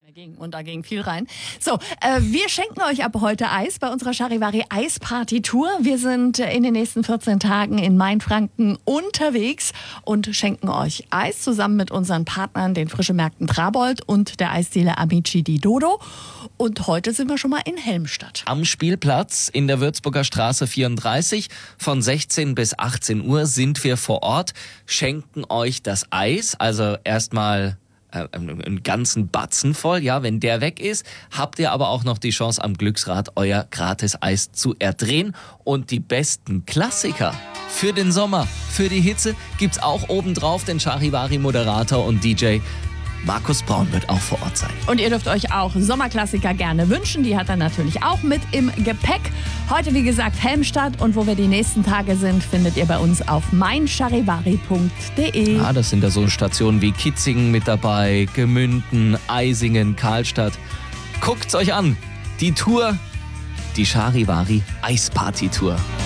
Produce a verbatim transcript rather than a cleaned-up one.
Und da ging viel rein. So, äh, wir schenken euch ab heute Eis bei unserer Charivari Eisparty-Tour. Wir sind äh, in den nächsten vierzehn Tagen in Mainfranken unterwegs und schenken euch Eis zusammen mit unseren Partnern, den Frische Märkten Trabold und der Eisdiele Amici di Dodo. Und heute sind wir schon mal in Helmstadt. Am Spielplatz in der Würzburger Straße vierunddreißig. Von sechzehn bis achtzehn Uhr sind wir vor Ort, schenken euch das Eis. Also erstmal einen ganzen Batzen voll, ja, wenn der weg ist, habt ihr aber auch noch die Chance, am Glücksrad euer Gratis-Eis zu erdrehen. Und die besten Klassiker für den Sommer, für die Hitze gibt's auch obendrauf. Den Charivari-Moderator und D J Markus Braun wird auch vor Ort sein. Und ihr dürft euch auch Sommerklassiker gerne wünschen. Die hat er natürlich auch mit im Gepäck. Heute, wie gesagt, Helmstadt. Und wo wir die nächsten Tage sind, findet ihr bei uns auf mein charivari punkt de. Ja, das sind da so Stationen wie Kitzingen mit dabei, Gemünden, Eisingen, Karlstadt. Guckt's euch an. Die Tour, die Charivari Eisparty-Tour.